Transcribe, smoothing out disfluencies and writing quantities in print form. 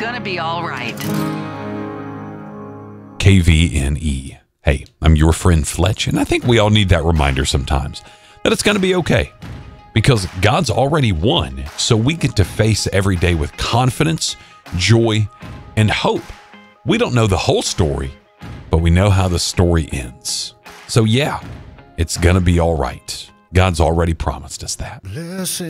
gonna be all right. KVNE. Hey, I'm your friend Fletch, and I think we all need that reminder sometimes that it's going to be okay because God's already won, so we get to face every day with confidence, joy, and hope. We don't know the whole story, but we know how the story ends. So yeah, it's going to be all right. God's already promised us that. Blessed